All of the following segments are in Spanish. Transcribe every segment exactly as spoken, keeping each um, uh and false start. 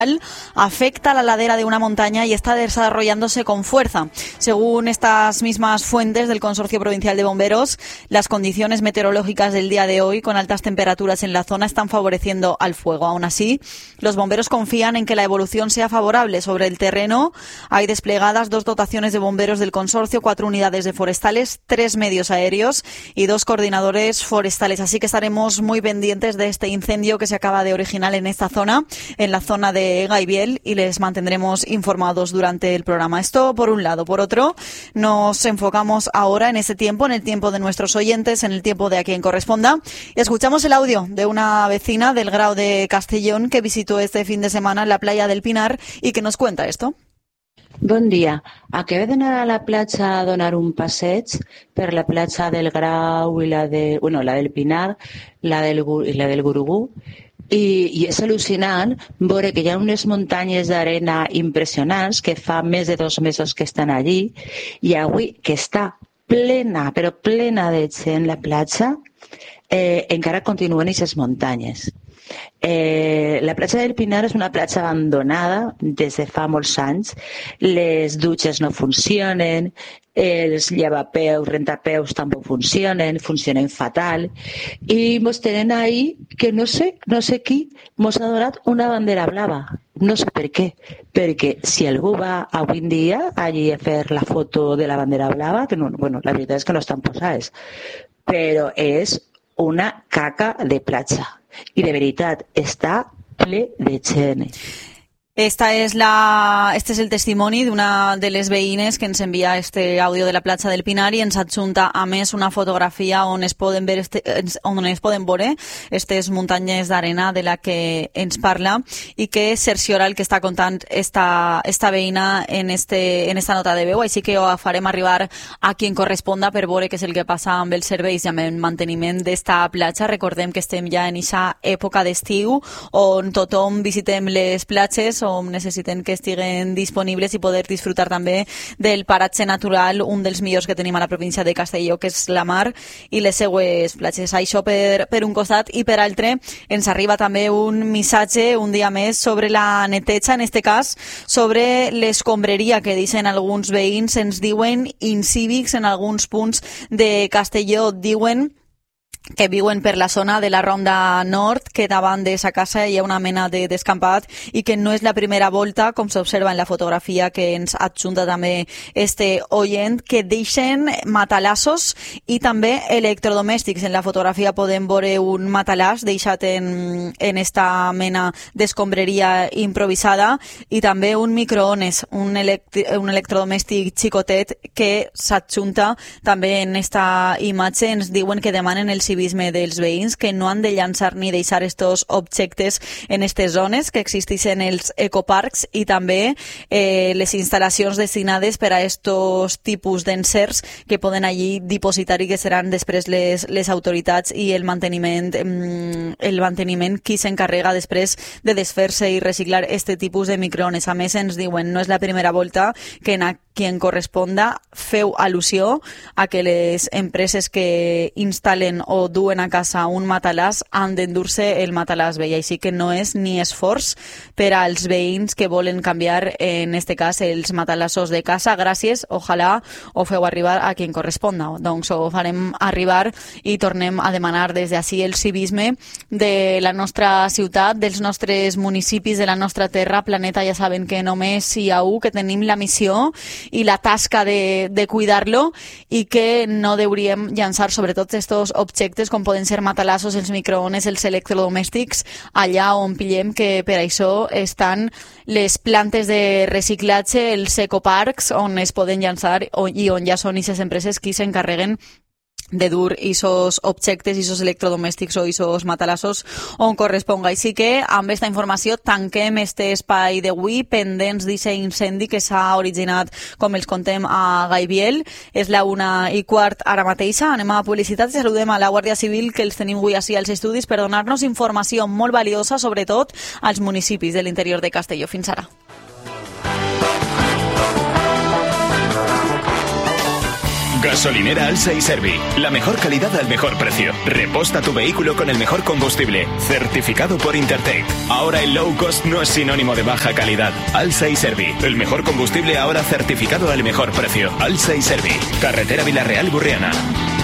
afecta la ladera de una montaña y está desarrollándose con fuerza. Según estas mismas fuentes del Consorcio Provincial de Bomberos, las condiciones meteorológicas del día de hoy, con altas temperaturas en la zona, están favoreciendo al fuego. Aún así, los bomberos confían en que la evolución sea favorable. Sobre el terreno hay desplegadas dos dotaciones de bomberos del consorcio, cuatro unidades de forestales, tres medios aéreos y dos coordinadores forestales. Así que estaremos muy pendientes de este incendio que se acaba de originar en esta zona, en la zona de Gaibiel, y les mantendremos informados durante el programa. Esto por un lado. Por otro, nos enfocamos ahora en ese tiempo, en el tiempo de nuestros oyentes, en el tiempo de a quien corresponda. Y escuchamos el audio de una vecina del Grau de Castellón que visitó este fin de semana la playa del Pinar y que nos cuenta esto. Bon dia. Acabé d'anar a la platja a donar un passeig per la platja del Grau i la, de, bueno, la del Pinar, la del, i la del Gurugú. I, i és al·lucinant veure que hi ha unes muntanyes d'arena impressionants que fa més de dos mesos que estan allí, i avui que està plena, però plena de gent la platja, eh, encara continuen aquestes muntanyes. Eh, la platja del Pinar és una platja abandonada des de fa molts anys. Les dutxes no funcionen, els llevapeus, rentapeus tampoc funcionen, funcionen fatal, i mos tenen ahí que no sé, no sé qui mos ha donat una bandera blava. No sé per què, perquè si algú va avui en dia allí a fer la foto de la bandera blava, que no, bueno, la veritat és que no estan posades, però és una caca de platja. I de veritat, està ple de gent. Esta es la, este es el testimoni d'una de les veïnes que ens envia este àudio de la platja del Pinar i ens adjunta a més una fotografia on es poden ver este, on es poden veure aquestes muntanyes d'arena de la que ens parla i que cerciora el que està contant esta, esta veïna en, este, en esta nota de veu. Així que ho farem arribar a qui corresponda per veure què és el que passa amb els serveis i amb el manteniment d'esta platja. Recordem que estem ja en aquesta època d'estiu on tothom visitem les platges, on necessiten que estiguen disponibles i poder disfrutar també del paratge natural, un dels millors que tenim a la província de Castelló, que és la mar i les seues platges. Això per, per un costat, i per altre ens arriba també un missatge un dia més sobre la neteja, en este cas sobre l'escombreria que deixen alguns veïns. Ens diuen incívics en alguns punts de Castelló, diuen que viuen per la zona de la Ronda Nord, que davant de sa casa hi ha una mena de descampat i que no és la primera volta, com s'observa en la fotografia que ens adjunta també este oient, que deixen matalassos i també electrodomèstics. En la fotografia podem veure un matalàs deixat en, en esta mena d'escombreria improvisada i també un microones, un, elect un electrodomèstic xicotet que s'adjunta també en esta imatge. Ens diuen que demanen el civisme dels veïns, que no han de llançar ni deixar estos objectes en aquestes zones, que existeixen els ecoparcs i també eh, les instal·lacions destinades per a estos tipus d'encerts que poden allí dipositar i que seran després les, les autoritats i el manteniment, el manteniment qui s'encarrega després de desfer-se i reciclar este tipus de microones. A més, ens diuen, no és la primera volta que en a qui en corresponda feu al·lusió a que les empreses que instal·len o duen a casa un matalàs han d'endur-se el matalàs vell, així que no és ni esforç per als veïns que volen canviar, en este cas, els matalassos de casa. Gràcies, ojalà ho feu arribar a qui en corresponda. Doncs ho farem arribar i tornem a demanar des d'ací el civisme de la nostra ciutat, dels nostres municipis, de la nostra terra, planeta. Ja saben que només hi ha un, que tenim la missió i la tasca de, de cuidar-lo i que no hauríem llançar sobretot estos objectes com poden ser matalassos, els microones, els electrodomèstics, allà on pillem, que per això estan les plantes de reciclatge, els ecoparcs, on es poden llançar i on ja són aquestes empreses qui s'encarreguen de dur esos objectes, esos electrodomèstics o esos matalassos on corresponga. Així que amb aquesta informació tanquem este espai d'avui, pendents d'aquest incendi que s'ha originat, com els contem, a Gaibiel. És la una i quart ara mateixa. Anem a publicitat i saludem a la Guàrdia Civil, que els tenim avui així als estudis per donar-nos informació molt valiosa, sobretot als municipis de l'interior de Castelló. Fins ara. Gasolinera Alsa y Servi. La mejor calidad al mejor precio. Reposta tu vehículo con el mejor combustible. Certificado por Intertech. Ahora el low cost no es sinónimo de baja calidad. Alsa y Servi. El mejor combustible ahora certificado al mejor precio. Alsa y Servi. Carretera Villarreal-Burriana.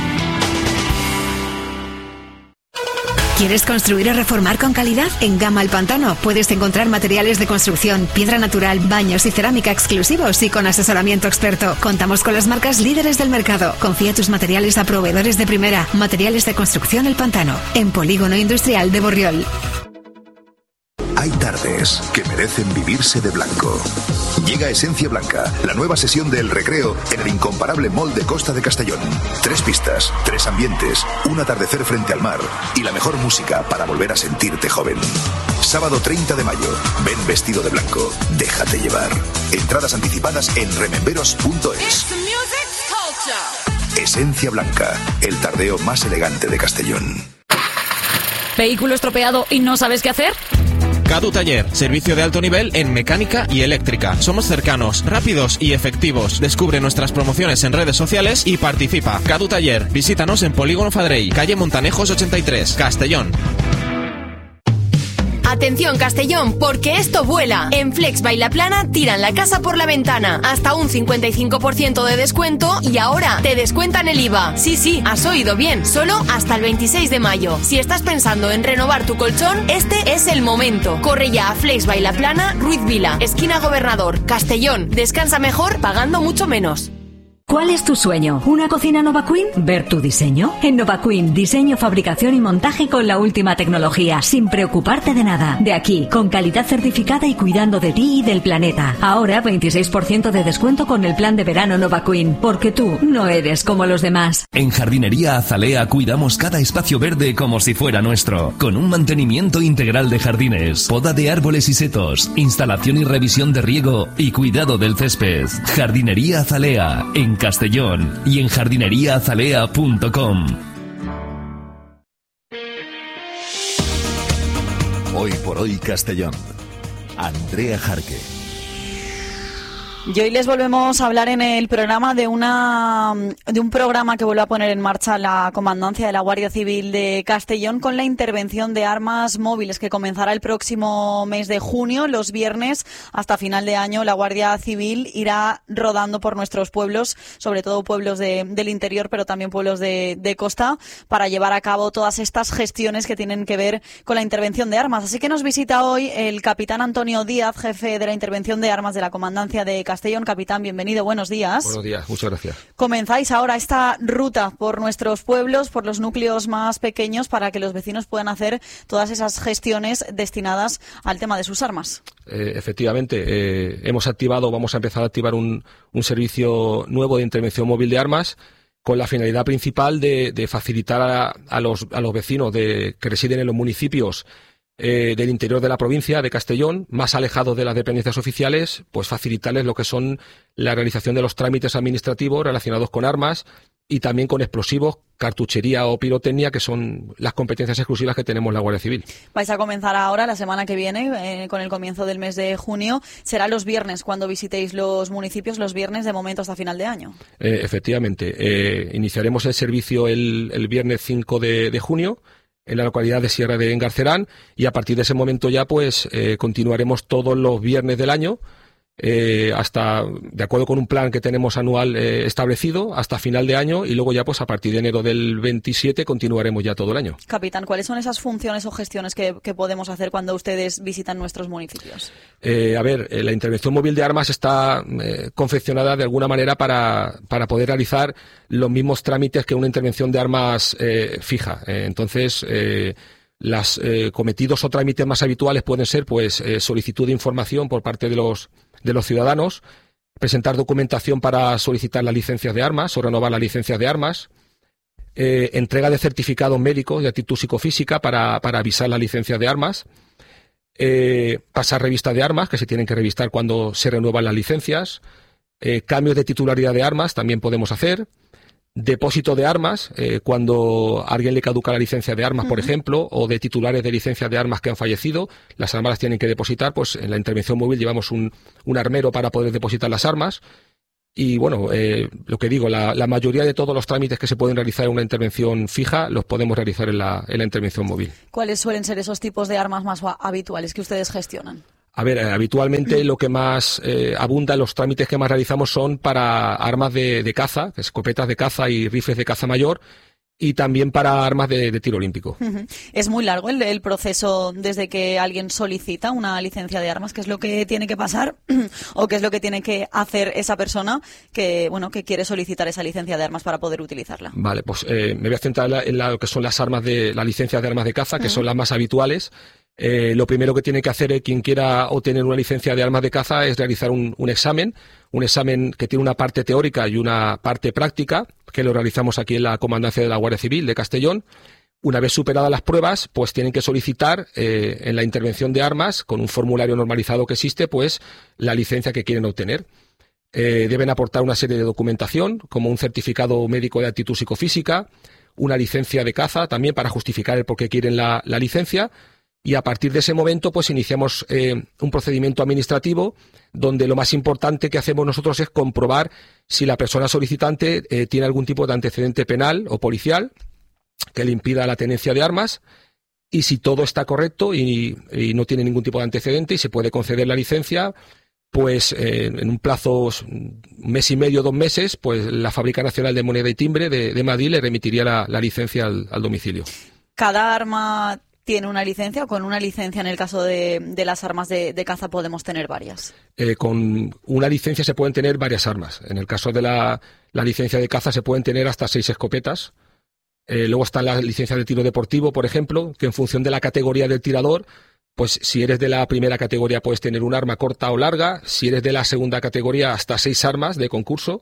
¿Quieres construir o reformar con calidad? En Gama El Pantano puedes encontrar materiales de construcción, piedra natural, baños y cerámica exclusivos y con asesoramiento experto. Contamos con las marcas líderes del mercado. Confía tus materiales a proveedores de primera. Materiales de construcción El Pantano, en Polígono Industrial de Borriol. Hay tardes que merecen vivirse de blanco. Llega Esencia Blanca, la nueva sesión del recreo en el incomparable Mall de Costa de Castellón. Tres pistas, tres ambientes, un atardecer frente al mar y la mejor música para volver a sentirte joven. Sábado treinta de mayo, ven vestido de blanco, déjate llevar. Entradas anticipadas en rememberos punto es. Esencia Blanca, el tardeo más elegante de Castellón. ¿Vehículo estropeado y no sabes qué hacer? Cadu Taller, servicio de alto nivel en mecánica y eléctrica. Somos cercanos, rápidos y efectivos. Descubre nuestras promociones en redes sociales y participa. Cadu Taller, visítanos en Polígono Fadrey, calle Montanejos ochenta y tres, Castellón. Atención Castellón, porque esto vuela. En Flex Bailaplana tiran la casa por la ventana. Hasta un cincuenta y cinco por ciento de descuento y ahora te descuentan el I V A. Sí, sí, has oído bien. Solo hasta el veintiséis de mayo. Si estás pensando en renovar tu colchón, este es el momento. Corre ya a Flex Bailaplana, Ruiz Vila, esquina Gobernador, Castellón. Descansa mejor pagando mucho menos. ¿Cuál es tu sueño? ¿Una cocina Nova Queen? ¿Ver tu diseño? En Nova Queen, diseño, fabricación y montaje con la última tecnología, sin preocuparte de nada. De aquí, con calidad certificada y cuidando de ti y del planeta. Ahora, veintiséis por ciento de descuento con el plan de verano Nova Queen, porque tú no eres como los demás. En Jardinería Azalea cuidamos cada espacio verde como si fuera nuestro, con un mantenimiento integral de jardines, poda de árboles y setos, instalación y revisión de riego y cuidado del césped. Jardinería Azalea, en Castellón y en jardinería azalea punto com. Hoy por hoy Castellón. Andrea Jarque. Y hoy les volvemos a hablar en el programa de una de un programa que vuelve a poner en marcha la Comandancia de la Guardia Civil de Castellón con la intervención de armas móviles que comenzará el próximo mes de junio. Los viernes hasta final de año la Guardia Civil irá rodando por nuestros pueblos, sobre todo pueblos de, del interior, pero también pueblos de, de costa, para llevar a cabo todas estas gestiones que tienen que ver con la intervención de armas. Así que nos visita hoy el capitán Antonio Díaz, jefe de la intervención de armas de la Comandancia de Castellón. Castellón. Capitán, bienvenido, buenos días. Buenos días, muchas gracias. Comenzáis ahora esta ruta por nuestros pueblos, por los núcleos más pequeños, para que los vecinos puedan hacer todas esas gestiones destinadas al tema de sus armas. Eh, efectivamente, eh, hemos activado, vamos a empezar a activar un, un servicio nuevo de intervención móvil de armas con la finalidad principal de, de facilitar a, a, los, a los vecinos de, que residen en los municipios Eh, del interior de la provincia de Castellón, más alejados de las dependencias oficiales, pues facilitarles lo que son la realización de los trámites administrativos relacionados con armas y también con explosivos, cartuchería o pirotecnia, que son las competencias exclusivas que tenemos la Guardia Civil. Vais a comenzar ahora, la semana que viene, eh, con el comienzo del mes de junio. Será los viernes cuando visitéis los municipios, los viernes de momento hasta final de año. Eh, efectivamente, eh, iniciaremos el servicio el, el viernes cinco de, de junio, en la localidad de Sierra de Engarcerán, y a partir de ese momento ya pues eh, continuaremos todos los viernes del año eh, hasta, de acuerdo con un plan que tenemos anual eh, establecido, hasta final de año, y luego ya pues a partir de enero del veintisiete continuaremos ya todo el año. Capitán, ¿cuáles son esas funciones o gestiones que, que podemos hacer cuando ustedes visitan nuestros municipios? Eh, a ver, eh, la intervención móvil de armas está eh, confeccionada de alguna manera para, para poder realizar los mismos trámites que una intervención de armas eh, fija. Eh, entonces, eh, los eh, cometidos o trámites más habituales pueden ser pues eh, solicitud de información por parte de los de los ciudadanos, presentar documentación para solicitar las licencias de armas o renovar las licencias de armas, eh, entrega de certificados médicos de actitud psicofísica para, para avisar las licencias de armas, eh, pasar revistas de armas que se tienen que revistar cuando se renuevan las licencias, eh, cambios de titularidad de armas también podemos hacer, depósito de armas, eh, cuando a alguien le caduca la licencia de armas, uh-huh. por ejemplo, o de titulares de licencia de armas que han fallecido, las armas las tienen que depositar, pues en la intervención móvil llevamos un, un armero para poder depositar las armas, Y bueno, eh, lo que digo, la, la mayoría de todos los trámites que se pueden realizar en una intervención fija los podemos realizar en la, en la intervención móvil. ¿Cuáles suelen ser esos tipos de armas más habituales que ustedes gestionan? A ver, eh, habitualmente lo que más eh, abunda, los trámites que más realizamos son para armas de, de caza, escopetas de caza y rifles de caza mayor, y también para armas de, de tiro olímpico. ¿Es muy largo el, el proceso desde que alguien solicita una licencia de armas? ¿Qué es lo que tiene que pasar o qué es lo que tiene que hacer esa persona que bueno que quiere solicitar esa licencia de armas para poder utilizarla? Vale, pues eh, me voy a centrar en, la, en la, lo que son las armas de las licencias de armas de caza, que uh-huh. son las más habituales. Eh, lo primero que tiene que hacer eh, quien quiera obtener una licencia de armas de caza es realizar un, un examen, un examen que tiene una parte teórica y una parte práctica, que lo realizamos aquí en la Comandancia de la Guardia Civil de Castellón. Una vez superadas las pruebas, pues tienen que solicitar eh, en la intervención de armas, con un formulario normalizado que existe, pues la licencia que quieren obtener. Eh, deben aportar una serie de documentación, como un certificado médico de aptitud psicofísica, una licencia de caza también para justificar el por qué quieren la, la licencia. Y a partir de ese momento, pues iniciamos eh, un procedimiento administrativo donde lo más importante que hacemos nosotros es comprobar si la persona solicitante eh, tiene algún tipo de antecedente penal o policial que le impida la tenencia de armas, y si todo está correcto y, y no tiene ningún tipo de antecedente y se puede conceder la licencia, pues eh, en un plazo, un mes y medio, dos meses, pues la Fábrica Nacional de Moneda y Timbre de, de Madrid le remitiría la, la licencia al, al domicilio. ¿Cada arma tiene una licencia o con una licencia en el caso de, de las armas de, de caza podemos tener varias? Eh, con una licencia se pueden tener varias armas. En el caso de la, la licencia de caza se pueden tener hasta seis escopetas. Eh, luego está la licencia de tiro deportivo, por ejemplo, que en función de la categoría del tirador, pues si eres de la primera categoría puedes tener un arma corta o larga, si eres de la segunda categoría hasta seis armas de concurso,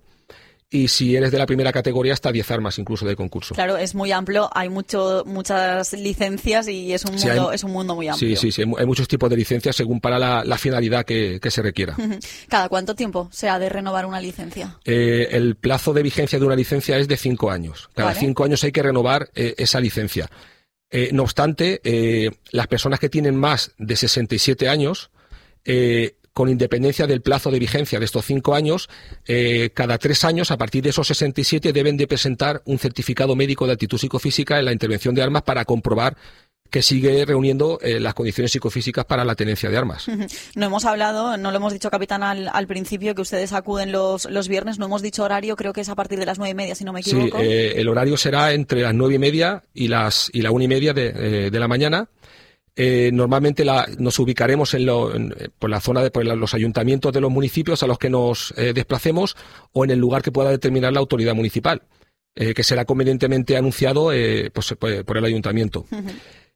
y si eres de la primera categoría hasta diez armas incluso de concurso. Claro, es muy amplio, hay mucho, muchas licencias y es un, sí, mundo, hay, es un mundo muy amplio. Sí, sí, sí, hay muchos tipos de licencias según para la, la finalidad que, que se requiera. ¿Cada cuánto tiempo se ha de renovar una licencia? Eh, el plazo de vigencia de una licencia es de cinco años. Cada vale. cinco años hay que renovar eh, esa licencia. Eh, no obstante, eh, las personas que tienen más de sesenta y siete años, eh, con independencia del plazo de vigencia de estos cinco años, eh, cada tres años, a partir de esos sesenta y siete, deben de presentar un certificado médico de aptitud psicofísica en la intervención de armas para comprobar que sigue reuniendo eh, las condiciones psicofísicas para la tenencia de armas. No hemos hablado, no lo hemos dicho, capitán, al, al principio, que ustedes acuden los, los viernes, no hemos dicho horario, creo que es a partir de las nueve y media, si no me equivoco. Sí, eh, el horario será entre las nueve y media y, las, y la una y media de, eh, de la mañana. Eh, normalmente la, nos ubicaremos en, lo, en por la zona de por los ayuntamientos de los municipios a los que nos eh, desplacemos, o en el lugar que pueda determinar la autoridad municipal, eh, que será convenientemente anunciado eh, pues, por el ayuntamiento. Uh-huh.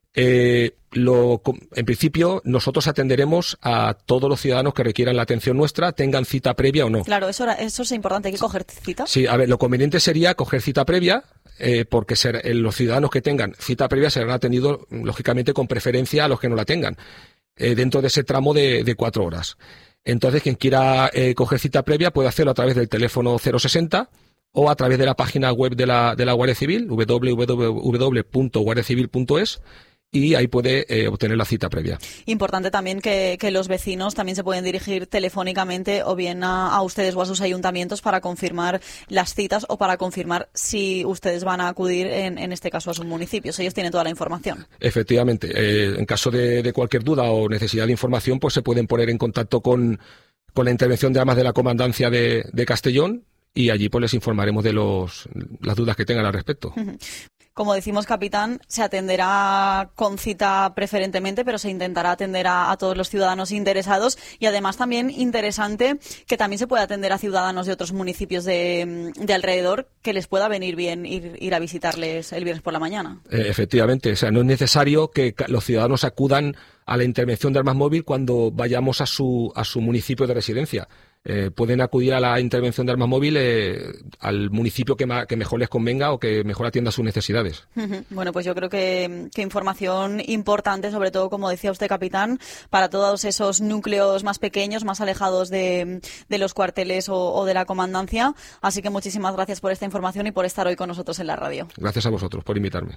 Eh, lo, en principio, nosotros atenderemos a todos los ciudadanos que requieran la atención nuestra, tengan cita previa o no. Claro, eso, era, eso es importante, hay que coger cita. Sí, a ver, lo conveniente sería coger cita previa, eh, porque ser, eh, los ciudadanos que tengan cita previa serán atendidos, lógicamente, con preferencia a los que no la tengan, eh, dentro de ese tramo de, de cuatro horas. Entonces, quien quiera eh, coger cita previa puede hacerlo a través del teléfono cero sesenta o a través de la página web de la, de la Guardia Civil, doble u doble u doble u punto guardia civil punto es, y ahí puede eh, obtener la cita previa. Importante también que, que los vecinos también se pueden dirigir telefónicamente o bien a, a ustedes o a sus ayuntamientos para confirmar las citas o para confirmar si ustedes van a acudir, en, en este caso, a sus municipios. Ellos tienen toda la información. Efectivamente. Eh, en caso de, de cualquier duda o necesidad de información, pues se pueden poner en contacto con, con la intervención de armas de la Comandancia de, de Castellón, y allí pues les informaremos de los, las dudas que tengan al respecto. Uh-huh. Como decimos, capitán, se atenderá con cita preferentemente, pero se intentará atender a, a todos los ciudadanos interesados, y además también interesante que también se pueda atender a ciudadanos de otros municipios de, de alrededor, que les pueda venir bien ir, ir a visitarles el viernes por la mañana. Eh, efectivamente, o sea, no es necesario que los ciudadanos acudan a la intervención de armas móvil cuando vayamos a su, a su municipio de residencia. Eh, pueden acudir a la intervención de armas móvil eh, al municipio que, ma- que mejor les convenga o que mejor atienda sus necesidades. Uh-huh. Bueno, pues yo creo que, que información importante, sobre todo, como decía usted, capitán, para todos esos núcleos más pequeños, más alejados de, de los cuarteles o, o de la comandancia. Así que muchísimas gracias por esta información y por estar hoy con nosotros en la radio. Gracias a vosotros por invitarme.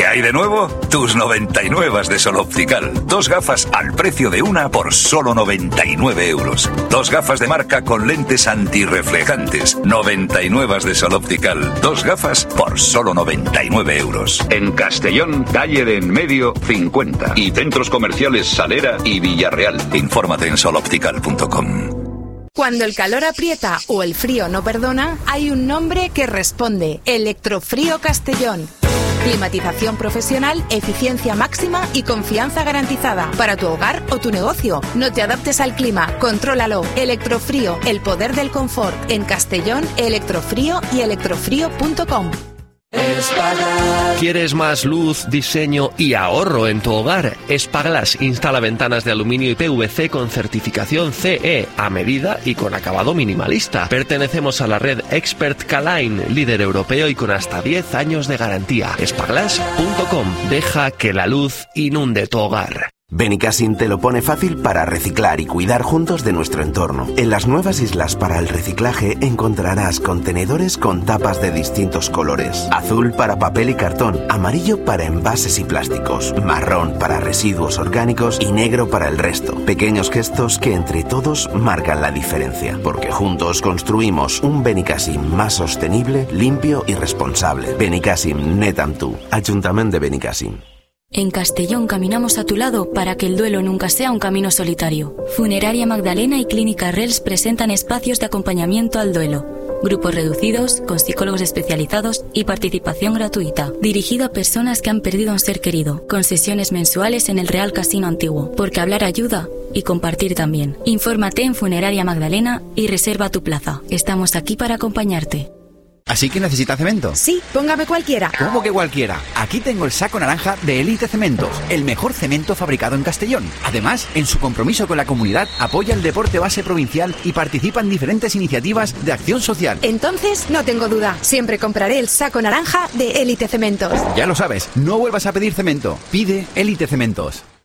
hay de nuevo? Tus noventa y nueve de Sol Optical. Dos gafas al precio de una por solo noventa y nueve euros. Dos gafas de marca con lentes antirreflejantes. noventa y nueve de Sol Optical. Dos gafas por solo noventa y nueve euros. En Castellón, calle de En Medio, cincuenta. Y centros comerciales Salera y Villarreal. Infórmate en sol optical punto com. Cuando el calor aprieta o el frío no perdona, hay un nombre que responde: Electrofrío Castellón. Climatización profesional, eficiencia máxima y confianza garantizada para tu hogar o tu negocio. No te adaptes al clima, contrólalo. Electrofrío, el poder del confort. En Castellón, Electrofrío y electrofrío punto com. ¿Quieres más luz, diseño y ahorro en tu hogar? Spaglass instala ventanas de aluminio y P V C con certificación C E a medida y con acabado minimalista. Pertenecemos a la red Expert K-Line, líder europeo y con hasta diez años de garantía. Spaglass punto com. Deja que la luz inunde tu hogar. Benicassim te lo pone fácil para reciclar y cuidar juntos de nuestro entorno. En las nuevas islas para el reciclaje encontrarás contenedores con tapas de distintos colores. Azul para papel y cartón, amarillo para envases y plásticos, marrón para residuos orgánicos y negro para el resto. Pequeños gestos que entre todos marcan la diferencia, porque juntos construimos un Benicassim más sostenible, limpio y responsable. Benicassim, net amb tu. Ayuntamiento de Benicassim. En Castellón caminamos a tu lado para que el duelo nunca sea un camino solitario. Funeraria Magdalena y Clínica Rels presentan espacios de acompañamiento al duelo. Grupos reducidos, con psicólogos especializados y participación gratuita. Dirigido a personas que han perdido a un ser querido, con sesiones mensuales en el Real Casino Antiguo. Porque hablar ayuda y compartir también. Infórmate en Funeraria Magdalena y reserva tu plaza. Estamos aquí para acompañarte. ¿Así que necesita cemento? Sí, póngame cualquiera. ¿Cómo que cualquiera? Aquí tengo el saco naranja de Elite Cementos, el mejor cemento fabricado en Castellón. Además, en su compromiso con la comunidad, apoya el deporte base provincial y participa en diferentes iniciativas de acción social. Entonces, no tengo duda. Siempre compraré el saco naranja de Elite Cementos. Ya lo sabes, no vuelvas a pedir cemento. Pide Elite Cementos.